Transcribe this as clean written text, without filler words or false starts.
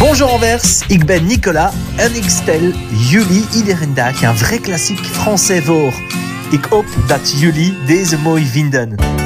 Bonjour Anvers, ik ben Nicolas en ik stel jullie iedere dag een vrai klassiek français voor. Ik hoop dat jullie deze mooi vinden.